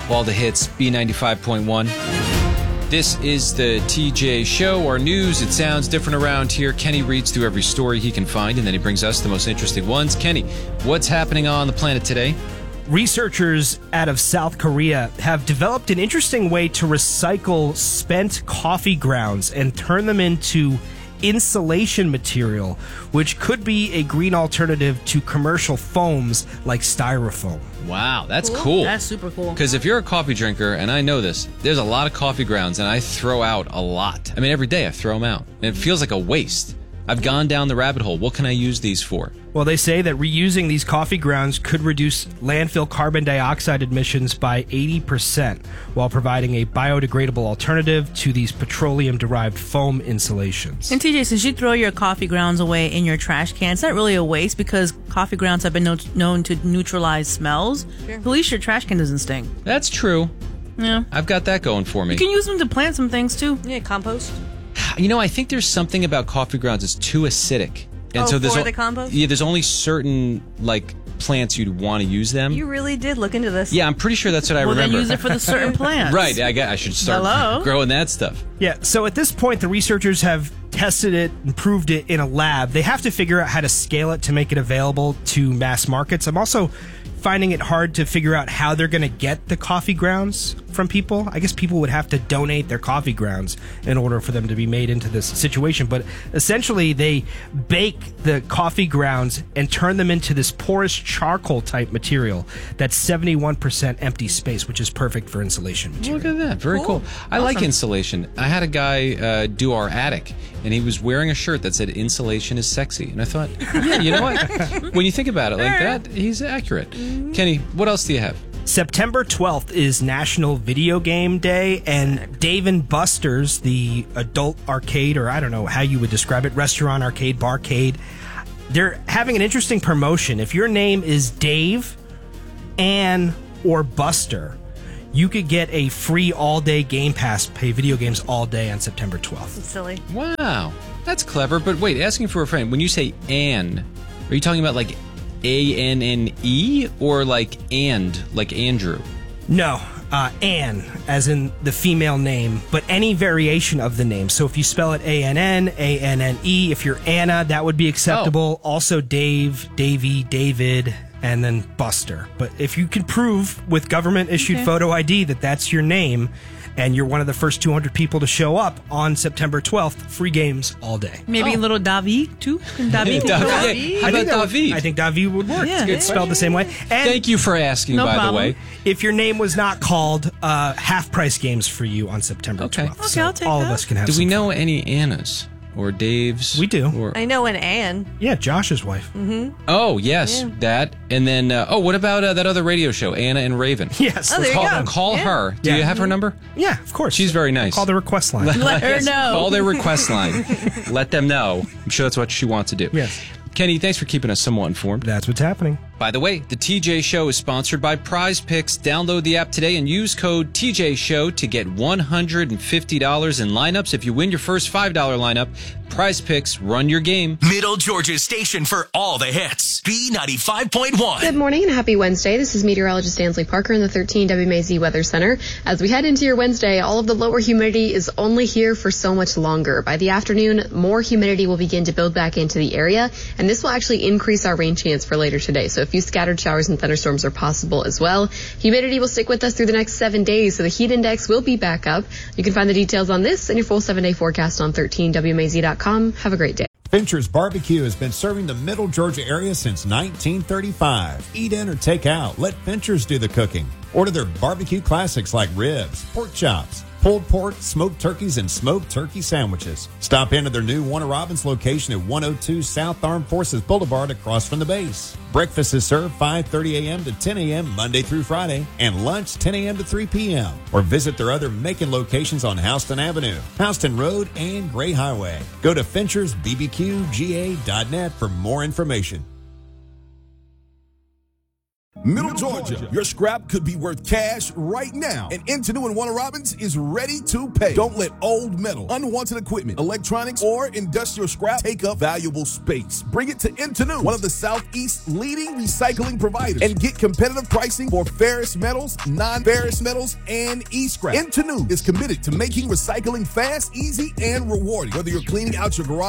All the hits, B95.1. This is the TJ Show. Our news, it sounds different around here. Kenny reads through every story he can find, and then he brings us the most interesting ones. Kenny, what's happening on the planet today? Researchers out of South Korea have developed an interesting way to recycle spent coffee grounds and turn them into insulation material, which could be a green alternative to commercial foams like styrofoam. Wow, that's cool. That's super cool. Because if you're a coffee drinker, and I know this, there's a lot of coffee grounds, and I throw out a lot. I mean, every day I throw them out, and it feels like a waste. I've gone down the rabbit hole. What can I use these for? Well, they say that reusing these coffee grounds could reduce landfill carbon dioxide emissions by 80% while providing a biodegradable alternative to these petroleum-derived foam insulations. And TJ, since you throw your coffee grounds away in your trash can, it's not really a waste because coffee grounds have been known to neutralize smells. Sure. At least your trash can doesn't stink. That's true. Yeah. I've got that going for me. You can use them to plant some things, too. Yeah, compost. You know, I think there's something about coffee grounds that's too acidic. And so for the compost? Yeah, there's only certain, plants you'd want to use them. You really did look into this. Yeah, I'm pretty sure that's what I remember. Well, then use it for the certain plants. Right, I should start growing that stuff. Yeah, so at this point, the researchers have tested it and proved it in a lab. They have to figure out how to scale it to make it available to mass markets. I'm also finding it hard to figure out how they're going to get the coffee grounds from people. I guess people would have to donate their coffee grounds in order for them to be made into this situation. But essentially, they bake the coffee grounds and turn them into this porous charcoal type material that's 71% empty space, which is perfect for insulation material. Look at that. Very cool. I like insulation. I had a guy do our attic, and he was wearing a shirt that said insulation is sexy. And I thought, yeah, you know what? When you think about it like that, he's accurate. Kenny, what else do you have? September 12th is National Video Game Day, and Dave & Buster's, the adult arcade, or I don't know how you would describe it, restaurant, arcade, barcade, they're having an interesting promotion. If your name is Dave, Ann, or Buster, you could get a free all-day Game Pass, play video games all day on September 12th. It's silly. Wow, that's clever. But wait, asking for a friend, when you say Ann, are you talking about ANNE or like Andrew? No, Ann, as in the female name, but any variation of the name. So if you spell it ANN, ANNE, if you're Anna, that would be acceptable. Oh. Also Dave, Davey, David, and then Buster. But if you can prove with government-issued photo ID that that's your name, and you're one of the first 200 people to show up on September 12th, free games all day. Maybe a little David, too? David. How about David? I think David would work. Yeah. It's spelled the same way. And Thank you for asking, by problem. the way. if your name was not called, half-price games for you on September 12th. Okay, So I'll take all that. of us can have Do some we fun. know any Annas or Daves? We do. Or, I know an Anne. Yeah, Josh's wife. oh, yes, that. And then, what about that other radio show, Anna and Raven? Yes. Oh, there you go. Call her. Do Yeah. you have her number? Yeah, of course. She's very nice. Call the request line. Let her know. Call their request line. Let them know. I'm sure that's what she wants to do. Yes. Kenny, thanks for keeping us somewhat informed. That's what's happening. By the way, the TJ Show is sponsored by Prize Picks. Download the app today and use code TJ Show to get $150 in lineups. If you win your first $5 lineup, Prize Picks, run your game. Middle Georgia's station for all the hits. B95.1. Good morning and happy Wednesday. This is meteorologist Ansley Parker in the 13 WMAZ Weather Center. As we head into your Wednesday, all of the lower humidity is only here for so much longer. By the afternoon, more humidity will begin to build back into the area, and this will actually increase our rain chance for later today. So a few scattered showers and thunderstorms are possible as well. Humidity will stick with us through the next 7 days, so the heat index will be back up. You can find the details on this and your full 7-day forecast on 13WMAZ.com. Have a great day. Fincher's Barbecue has been serving the Middle Georgia area since 1935. Eat in or take out. Let Fincher's do the cooking. Order their barbecue classics like ribs, pork chops, pulled pork, smoked turkeys, and smoked turkey sandwiches. Stop into their new Warner Robins location at 102 South Armed Forces Boulevard across from the base. Breakfast is served 5:30 a.m. to 10 a.m. Monday through Friday, and lunch 10 a.m. to 3 p.m. Or visit their other Macon locations on Houston Avenue, Houston Road, and Gray Highway. Go to FinchersBBQGA.net for more information. Middle Georgia, your scrap could be worth cash right now. And Intenu and Warner Robins is ready to pay. Don't let old metal, unwanted equipment, electronics, or industrial scrap take up valuable space. Bring it to Intenu, one of the Southeast's leading recycling providers, and get competitive pricing for ferrous metals, non-ferrous metals, and e-scrap. Intenu is committed to making recycling fast, easy, and rewarding. Whether you're cleaning out your garage